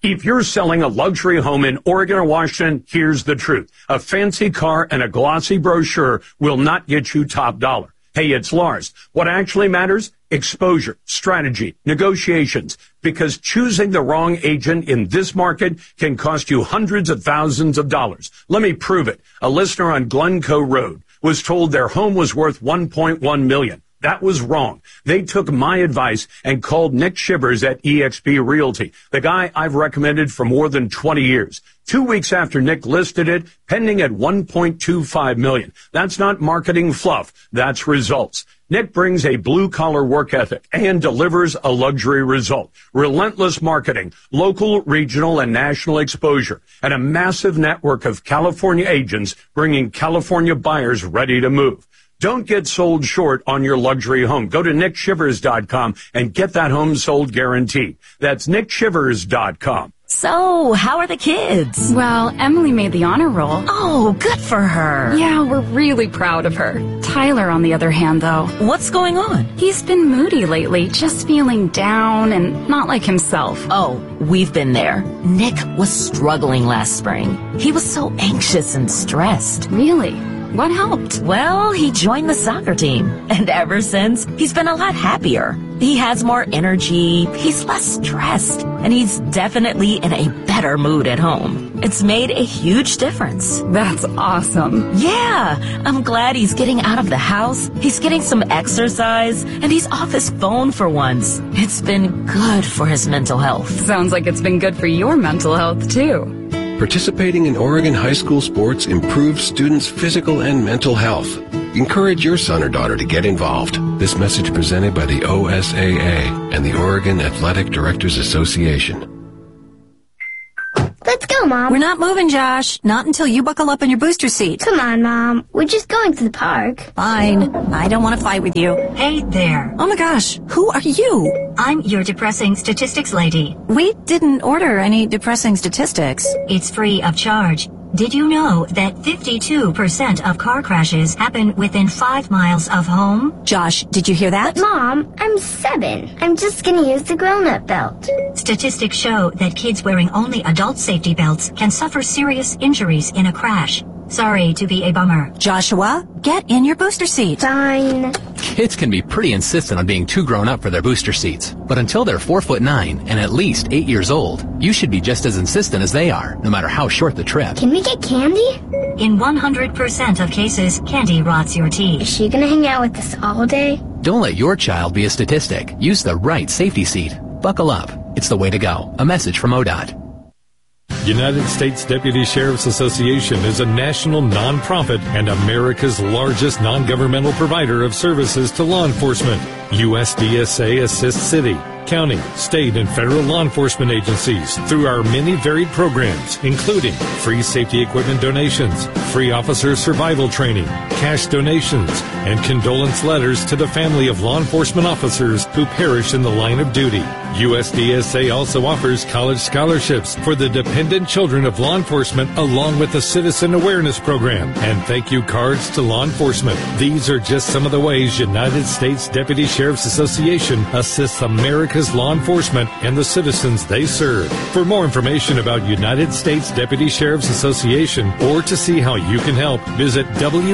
If you're selling a luxury home in Oregon or Washington, here's the truth. A fancy car and a glossy brochure will not get you top dollar. Hey, it's Lars. What actually matters? Exposure, strategy, negotiations. Because choosing the wrong agent in this market can cost you hundreds of thousands of dollars. Let me prove it. A listener on Glencoe Road was told their home was worth $1.1 million. That was wrong. They took my advice and called Nick Shivers at eXp Realty, the guy I've recommended for more than 20 years. 2 weeks after Nick listed it, pending at $1.25 million. That's not marketing fluff. That's results. Nick brings a blue-collar work ethic and delivers a luxury result. Relentless marketing, local, regional, and national exposure, and a massive network of California agents bringing California buyers ready to move. Don't get sold short on your luxury home. Go to nickshivers.com and get that home sold guaranteed. That's nickshivers.com. So, how are the kids? Well, Emily made the honor roll. Oh, good for her. Yeah, we're really proud of her. Tyler, on the other hand, though. What's going on? He's been moody lately, just feeling down and not like himself. Oh, we've been there. Nick was struggling last spring. He was so anxious and stressed. Really? What helped? Well, he joined the soccer team, and ever since, he's been a lot happier. He has more energy, he's less stressed, and he's definitely in a better mood at home. It's made a huge difference. That's awesome. Yeah, I'm glad he's getting out of the house, he's getting some exercise, and he's off his phone for once. It's been good for his mental health. Sounds like it's been good for your mental health, too. Participating in Oregon high school sports improves students' physical and mental health. Encourage your son or daughter to get involved. This message presented by the OSAA and the Oregon Athletic Directors Association. Let's go, Mom. We're not moving, Josh. Not until you buckle up in your booster seat. Come on, Mom. We're just going to the park. Fine. I don't want to fight with you. Hey there. Oh my gosh, who are you? I'm your depressing statistics lady. We didn't order any depressing statistics. It's free of charge. Did you know that 52% of car crashes happen within 5 miles of home? Josh, did you hear that? But Mom, I'm 7. I'm just gonna use the grown-up belt. Statistics show that kids wearing only adult safety belts can suffer serious injuries in a crash. Sorry to be a bummer. Joshua, get in your booster seat. Fine. Kids can be pretty insistent on being too grown up for their booster seats. But until they're 4'9" and at least 8 years old, you should be just as insistent as they are, no matter how short the trip. Can we get candy? In 100% of cases, candy rots your teeth. Is she gonna hang out with us all day? Don't let your child be a statistic. Use the right safety seat. Buckle up. It's the way to go. A message from ODOT. United States Deputy Sheriff's Association is a national nonprofit and America's largest non-governmental provider of services to law enforcement. USDSA assists city, county, state, and federal law enforcement agencies through our many varied programs, including free safety equipment donations, free officer survival training, cash donations, and condolence letters to the family of law enforcement officers who perish in the line of duty. USDSA also offers college scholarships for the dependent children of law enforcement, along with a citizen awareness program and thank you cards to law enforcement. These are just some of the ways United States Deputy Sheriff's Association assists America's law enforcement and the citizens they serve. For more information about United States Deputy Sheriff's Association or to see how you can help, visit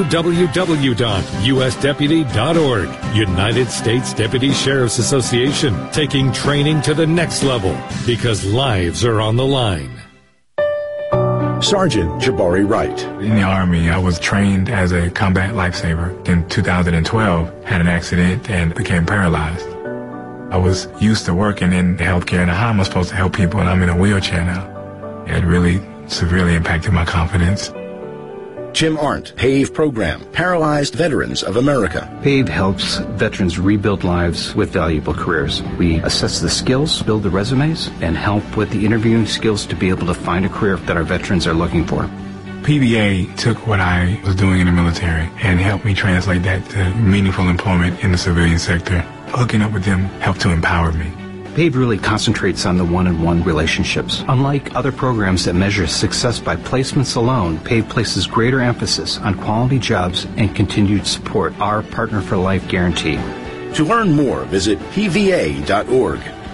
www.usdeputy.org. United States Deputy Sheriff's Association, taking training to the next level because lives are on the line. Sergeant Jabari Wright. In the Army, I was trained as a combat lifesaver. In 2012, had an accident and became paralyzed. I was used to working in healthcare and how am I supposed to help people, and I'm in a wheelchair now. It really severely impacted my confidence. Jim Arndt, PAVE Program, Paralyzed Veterans of America. PAVE helps veterans rebuild lives with valuable careers. We assess the skills, build the resumes, and help with the interviewing skills to be able to find a career that our veterans are looking for. PVA took what I was doing in the military and helped me translate that to meaningful employment in the civilian sector. Hooking up with them helped to empower me. PAVE really concentrates on the one-on-one relationships. Unlike other programs that measure success by placements alone, PAVE places greater emphasis on quality jobs and continued support, our Partner for Life guarantee. To learn more, visit pva.org.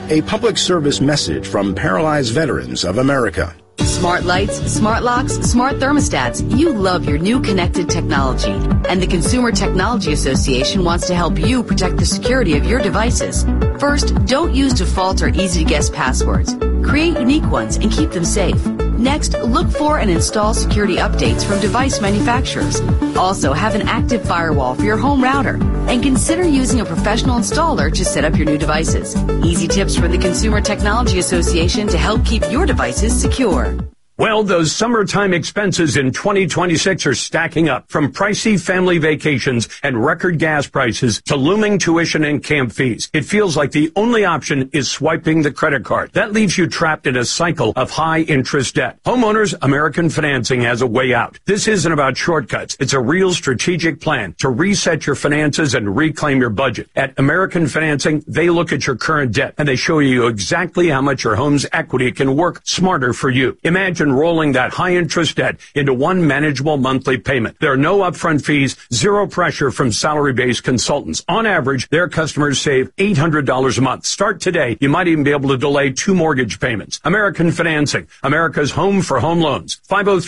A public service message from Paralyzed Veterans of America. Smart lights, smart locks, smart thermostats. You love your new connected technology. And the Consumer Technology Association wants to help you protect the security of your devices. First, don't use default or easy-to-guess passwords. Create unique ones and keep them safe. Next, look for and install security updates from device manufacturers. Also, have an active firewall for your home router. And consider using a professional installer to set up your new devices. Easy tips from the Consumer Technology Association to help keep your devices secure. Well, those summertime expenses in 2026 are stacking up, from pricey family vacations and record gas prices to looming tuition and camp fees. It feels like the only option is swiping the credit card. That leaves you trapped in a cycle of high interest debt. Homeowners American Financing has a way out. This isn't about shortcuts. It's a real strategic plan to reset your finances and reclaim your budget. At American Financing, they look at your current debt and they show you exactly how much your home's equity can work smarter for you. Imagine rolling that high-interest debt into one manageable monthly payment. There are no upfront fees, zero pressure from salary-based consultants. On average, their customers save $800 a month. Start today. You might even be able to delay 2 mortgage payments. American Financing, America's home for home loans.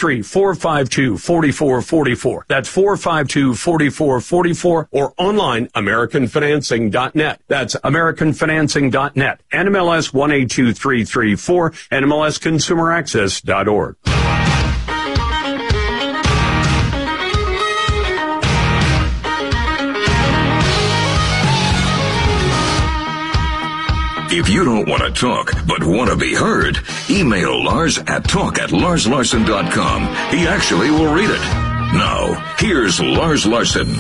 503-452-4444. That's 452-4444, or online, AmericanFinancing.net. That's AmericanFinancing.net. NMLS 182334, NMLSConsumerAccess.org. If you don't want to talk, but want to be heard, email Lars at talk@LarsLarson.com. He actually will read it. Now, here's Lars Larson.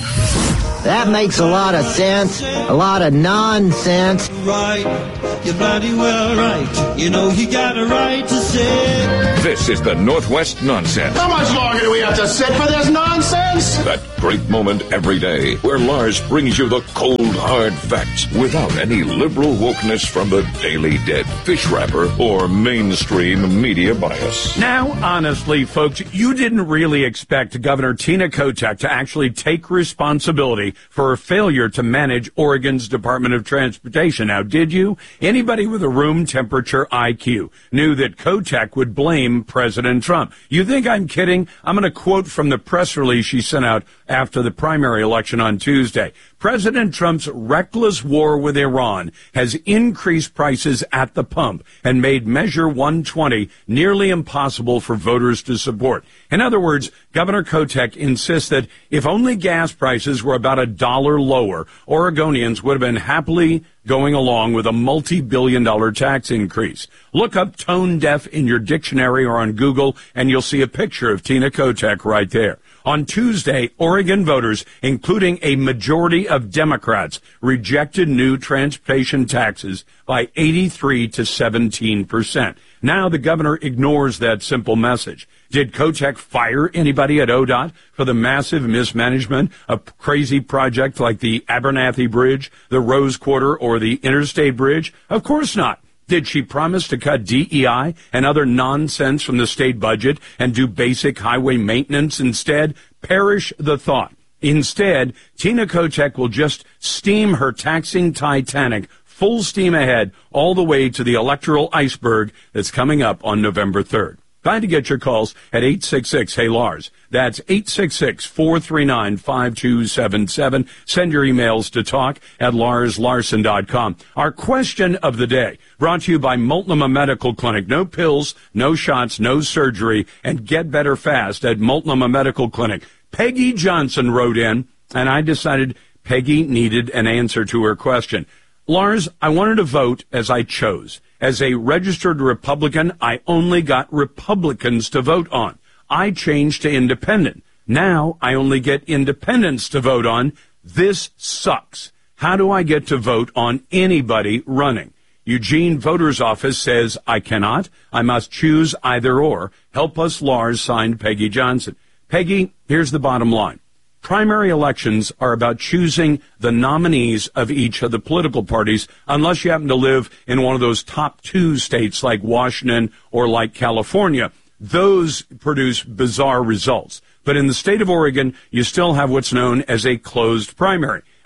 That makes a lot of sense. A lot of nonsense. Right, you're bloody well right. You know you got a right to say. This is the Northwest Nonsense. How much longer do we have to sit for this nonsense? That great moment every day where Lars brings you the cold, hard facts without any liberal wokeness from the Daily Dead, fish wrapper, or mainstream media bias. Now, honestly, folks, you didn't really expect Governor Tina Kotek to actually take responsibility for a failure to manage Oregon's Department of Transportation. Now, did you? Anybody with a room temperature IQ knew that Kotek would blame President Trump. You think I'm kidding? I'm going to quote from the press release she sent out after the primary election on Tuesday. President Trump's reckless war with Iran has increased prices at the pump and made Measure 120 nearly impossible for voters to support. In other words, Governor Kotek insists that if only gas prices were about $1 lower, Oregonians would have been happily going along with a multi-billion-dollar tax increase. Look up tone deaf in your dictionary or on Google, and you'll see a picture of Tina Kotek right there. On Tuesday, Oregon voters, including a majority of Democrats, rejected new transportation taxes by 83 to 17%. Now the governor ignores that simple message. Did Kotek fire anybody at ODOT for the massive mismanagement of crazy projects like the Abernathy Bridge, the Rose Quarter, or the Interstate Bridge? Of course not. Did she promise to cut DEI and other nonsense from the state budget and do basic highway maintenance instead? Perish the thought. Instead, Tina Kotek will just steam her taxing Titanic full steam ahead all the way to the electoral iceberg that's coming up on November 3rd. Glad to get your calls at 866-HEY-LARS. That's 866-439-5277. Send your emails to talk@LarsLarson.com. Our question of the day, brought to you by Multnomah Medical Clinic. No pills, no shots, no surgery, and get better fast at Multnomah Medical Clinic. Peggy Johnson wrote in, and I decided Peggy needed an answer to her question. Lars, I wanted to vote as I chose. As a registered Republican, I only got Republicans to vote on. I changed to independent. Now I only get independents to vote on. This sucks. How do I get to vote on anybody running? Eugene Voter's Office says I cannot. I must choose either or. Help us, Lars, signed Peggy Johnson. Peggy, here's the bottom line. Primary elections are about choosing the nominees of each of the political parties, unless you happen to live in one of those top 2 states like Washington or like California. Those produce bizarre results. But in the state of Oregon, you still have what's known as a closed primary.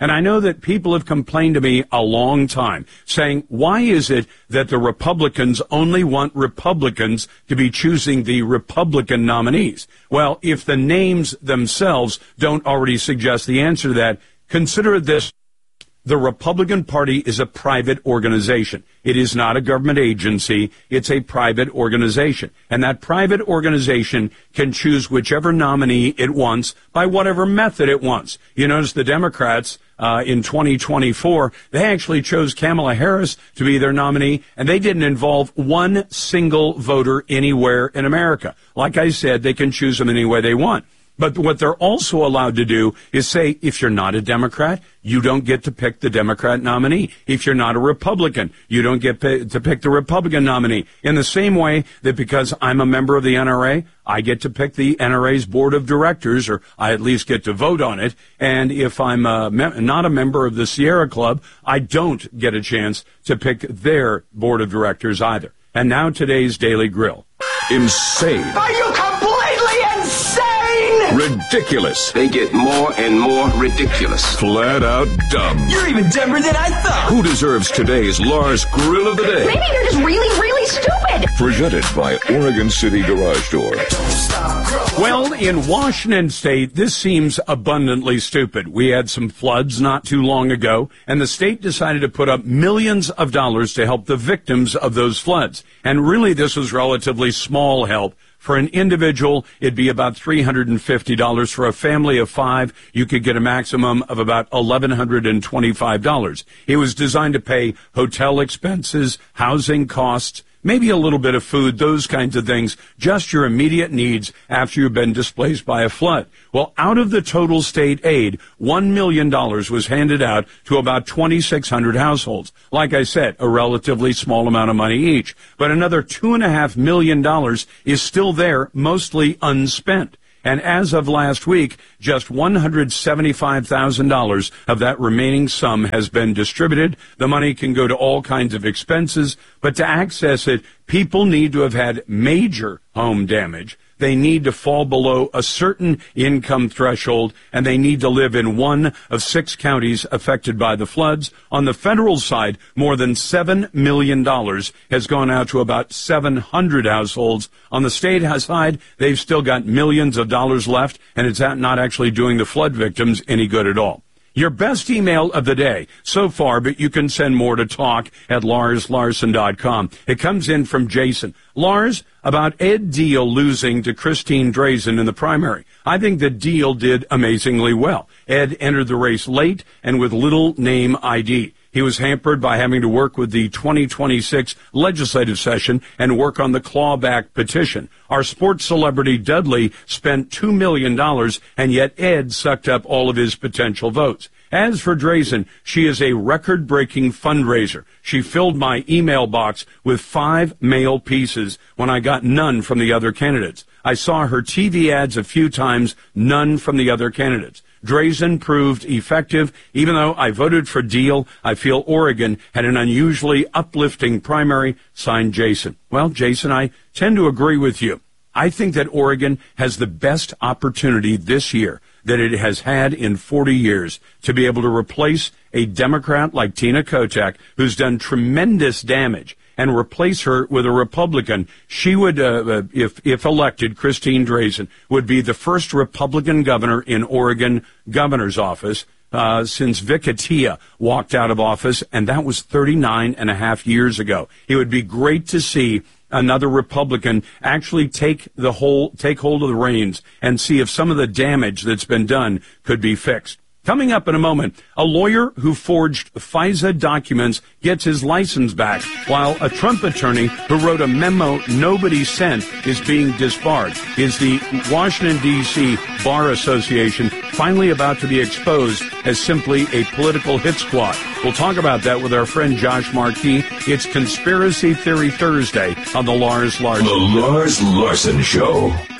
And I know that people have complained to me a long time, saying, why is it that the Republicans only want Republicans to be choosing the Republican nominees? Well, if the names themselves don't already suggest the answer to that, consider this. The Republican Party is a private organization. It is not a government agency. It's a private organization. And that private organization can choose whichever nominee it wants by whatever method it wants. You notice the Democrats in 2024, they actually chose Kamala Harris to be their nominee, and they didn't involve one single voter anywhere in America. Like I said, they can choose them any way they want. But what they're also allowed to do is say, if you're not a Democrat, you don't get to pick the Democrat nominee. If you're not a Republican, you don't get to pick the Republican nominee. In the same way that because I'm a member of the NRA, I get to pick the NRA's board of directors, or I at least get to vote on it. And if I'm not a member of the Sierra Club, I don't get a chance to pick their board of directors either. And now today's Daily Grill. Insane. Are you completely insane? Ridiculous. They get more and more ridiculous. Flat out dumb. You're even dumber than I thought. Who deserves today's Lars Grill of the Day? Maybe you're just really, really stupid. Presented by Oregon City Garage Door. Well, in Washington State, this seems abundantly stupid. We had some floods not too long ago, and the state decided to put up millions of dollars to help the victims of those floods. And really, this was relatively small help. For an individual, it'd be about $350. For a family of 5, you could get a maximum of about $1,125. It was designed to pay hotel expenses, housing costs, maybe a little bit of food, those kinds of things, just your immediate needs after you've been displaced by a flood. Well, out of the total state aid, $1 million was handed out to about 2,600 households. Like I said, a relatively small amount of money each. But another $2.5 million is still there, mostly unspent. And as of last week, just $175,000 of that remaining sum has been distributed. The money can go to all kinds of expenses, but to access it, people need to have had major home damage. They need to fall below a certain income threshold, and they need to live in one of 6 counties affected by the floods. On the federal side, more than $7 million has gone out to about 700 households. On the state side, they've still got millions of dollars left, and it's not actually doing the flood victims any good at all. Your best email of the day so far, but you can send more to talk@LarsLarson.com. It comes in from Jason. Lars, about Ed Deal losing to Christine Drazan in the primary. I think that Deal did amazingly well. Ed entered the race late and with little name ID. He was hampered by having to work with the 2026 legislative session and work on the clawback petition. Our sports celebrity Dudley spent $2 million, and yet Ed sucked up all of his potential votes. As for Drazan, she is a record-breaking fundraiser. She filled my email box with 5 mail pieces when I got none from the other candidates. I saw her TV ads a few times, none from the other candidates. Drazan proved effective. Even though I voted for Deal, I feel Oregon had an unusually uplifting primary. Signed, Jason. Well, Jason, I tend to agree with you. I think that Oregon has the best opportunity this year that it has had in 40 years to be able to replace a Democrat like Tina Kotek, who's done tremendous damage, and replace her with a Republican. She would, if elected, Christine Drazan would be the first Republican governor in Oregon governor's office since Vic Atiyeh walked out of office, and that was 39 and a half years ago. It would be great to see another Republican actually take hold of the reins and see if some of the damage that's been done could be fixed. Coming up in a moment, a lawyer who forged FISA documents gets his license back, while a Trump attorney who wrote a memo nobody sent is being disbarred. Is the Washington, D.C. Bar Association finally about to be exposed as simply a political hit squad? We'll talk about that with our friend Josh Marquis. It's Conspiracy Theory Thursday on The Lars Larson. The Lars Larson Show.